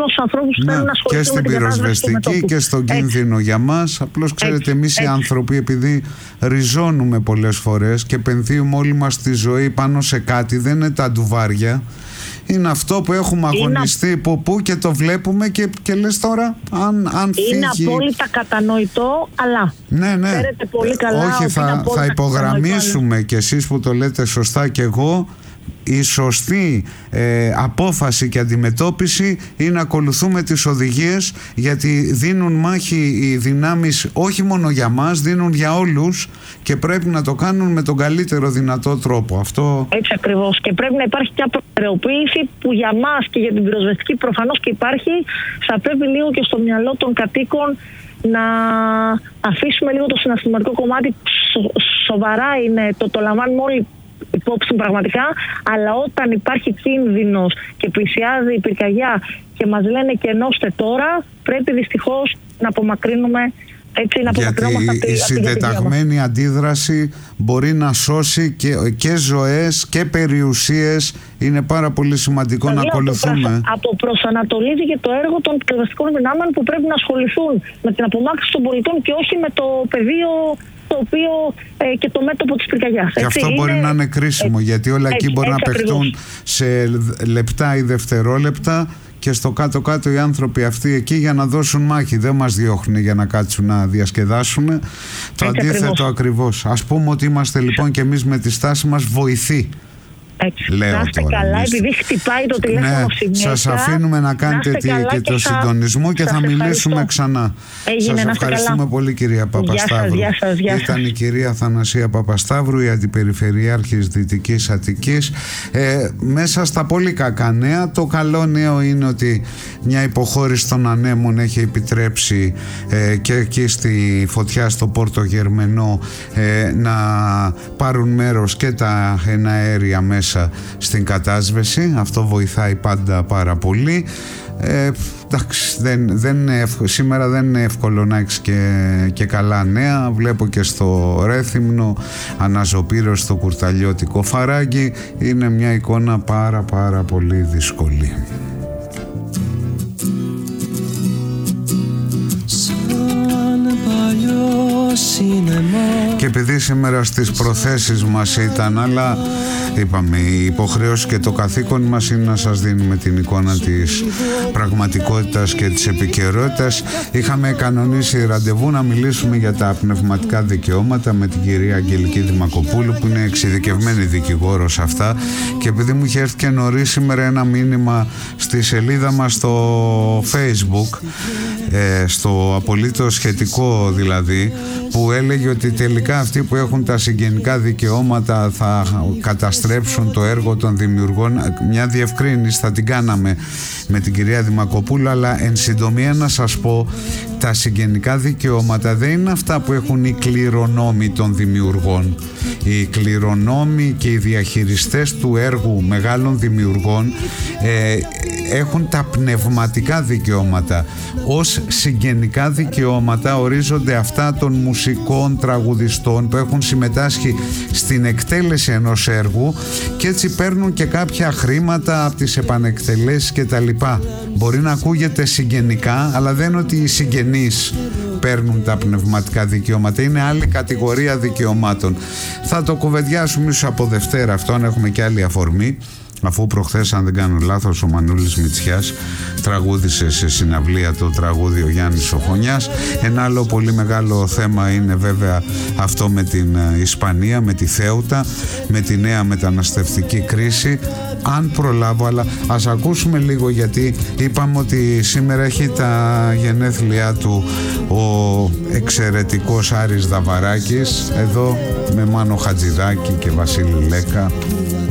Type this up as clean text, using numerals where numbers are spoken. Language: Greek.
στους ανθρώπους που θέλουν να ασχοληθούν με την κατάσταση του μετώπου. Και στην πυροσβεστική και στον κίνδυνο για μας. Απλώς ξέρετε, εμείς οι άνθρωποι, επειδή ριζώνουμε πολλές φορές και επενδύουμε όλη μας τη ζωή πάνω σε κάτι, δεν είναι τα ντουβάρια. Είναι αυτό που έχουμε αγωνιστεί πού και το βλέπουμε και λες τώρα αν φύγει. Είναι απόλυτα κατανοητό, αλλά ξέρετε πολύ καλά. Όχι, θα υπογραμμίσουμε και εσείς που το λέτε σωστά και εγώ. Η σωστή απόφαση και αντιμετώπιση είναι να ακολουθούμε τις οδηγίες, γιατί δίνουν μάχη οι δυνάμεις όχι μόνο για μας, δίνουν για όλους και πρέπει να το κάνουν με τον καλύτερο δυνατό τρόπο. Αυτό... Έτσι ακριβώς, και πρέπει να υπάρχει και προτεραιοποίηση που για μας και για την πυροσβεστική προφανώς και υπάρχει. Θα πρέπει λίγο και στο μυαλό των κατοίκων να αφήσουμε λίγο το συναισθηματικό κομμάτι. Σοβαρά είναι, το λαμβάνουμε όλοι υπόψη πραγματικά, αλλά όταν υπάρχει κίνδυνος και πλησιάζει η πυρκαγιά και μας λένε και ενώστε τώρα, πρέπει δυστυχώς να απομακρύνουμε. Γιατί η συντεταγμένη αντίδραση μπορεί να σώσει και ζωές και περιουσίες. Είναι πάρα πολύ σημαντικό να ακολουθούμε. Αποπροσανατολίζει και το έργο των πυροσβεστικών δυνάμεων που πρέπει να ασχοληθούν με την απομάκρυνση των πολιτών και όχι με το πεδίο το οποίο και το μέτωπο της πυρκαγιάς. Και αυτό μπορεί να είναι κρίσιμο, γιατί όλα εκεί μπορεί να παιχτούν σε λεπτά ή δευτερόλεπτα. Και στο κάτω-κάτω οι άνθρωποι αυτοί εκεί για να δώσουν μάχη. Δεν μας διώχνουν για να κάτσουν να διασκεδάσουν. Το αντίθετο ακριβώς. Ας πούμε ότι είμαστε λοιπόν και εμείς με τη στάση μας βοηθοί. Λέω να είστε τώρα, καλά, επειδή χτυπάει το τηλέφωνο συνέχεια. Σας αφήνουμε να κάνετε και το συντονισμό και θα μιλήσουμε ξανά. Σας ευχαριστούμε πολύ, κυρία Παπασταύρου. Γεια σας. Ήταν η κυρία Θανασία Παπασταύρου, η Αντιπεριφερειάρχης Δυτικής Αττικής. Μέσα στα πολύ κακά νέα, το καλό νέο είναι ότι μια υποχώρηση των ανέμων έχει επιτρέψει και εκεί στη φωτιά στο Πόρτο Γερμενό να πάρουν μέρος και τα εναέρια μέσα στην κατάσβεση. Αυτό βοηθάει πάντα πάρα πολύ. Εντάξει, σήμερα δεν είναι εύκολο να έχεις και καλά νέα. Βλέπω και στο Ρέθυμνο αναζωπήρωση στο Κουρταλιώτικο Φαράγγι. Είναι μια εικόνα πάρα πολύ δύσκολη. Και επειδή σήμερα στις προθέσεις μας ήταν, αλλά είπαμε η υποχρέωση και το καθήκον μας είναι να σας δίνουμε την εικόνα της πραγματικότητας και της επικαιρότητας. Είχαμε κανονίσει ραντεβού να μιλήσουμε για τα πνευματικά δικαιώματα με την κυρία Αγγελική Δημακοπούλου, που είναι εξειδικευμένη δικηγόρος αυτά, και επειδή μου είχε έρθει και νωρίς σήμερα ένα μήνυμα στη σελίδα μας στο Facebook, στο απολύτως σχετικό δηλαδή, που έλεγε ότι τελικά αυτοί που έχουν τα συγγενικά δικαιώματα θα καταστρέψουν το έργο των δημιουργών. Μια διευκρίνηση θα την κάναμε με την κυρία Δημακοπούλου, αλλά εν συντομία να σας πω, τα συγγενικά δικαιώματα δεν είναι αυτά που έχουν οι κληρονόμοι των δημιουργών. Οι κληρονόμοι και οι διαχειριστές του έργου μεγάλων δημιουργών έχουν τα πνευματικά δικαιώματα. Ως συγγενικά δικαιώματα ορίζονται αυτά των μουσικών τραγουδιστών που έχουν συμμετάσχει στην εκτέλεση ενός έργου και έτσι παίρνουν και κάποια χρήματα από τις επανεκτελέσεις και τα λοιπά. Μπορεί να ακούγεται συγγενικά, αλλά δεν είναι ότι οι συγγενείς παίρνουν τα πνευματικά δικαιώματα, είναι άλλη κατηγορία δικαιωμάτων. Θα το κουβεντιάσουμε ίσως από Δευτέρα αυτό, αν έχουμε και άλλη αφορμή, αφού προχθές, αν δεν κάνω λάθος, ο Μανούλης Μητσιάς τραγούδισε σε συναυλία το τραγούδι ο Γιάννης ο Χωνιάς. Ένα άλλο πολύ μεγάλο θέμα είναι βέβαια αυτό με την Ισπανία, με τη Θέουτα, με τη νέα μεταναστευτική κρίση. Αν προλάβω, αλλά ας ακούσουμε λίγο, γιατί είπαμε ότι σήμερα έχει τα γενέθλιά του ο εξαιρετικός Άρης Δαβαράκης, εδώ με Μάνο Χατζηδάκη και Βασίλη Λέκα.